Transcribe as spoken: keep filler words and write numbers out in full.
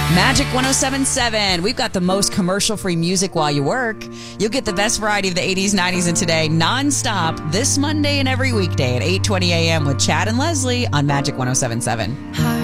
Magic one oh seven point seven. We've got the most commercial-free music while you work. You'll get the best variety of the eighties, nineties, and today nonstop this Monday and every weekday at eight twenty a.m. with Chad and Leslie on Magic one oh seven point seven.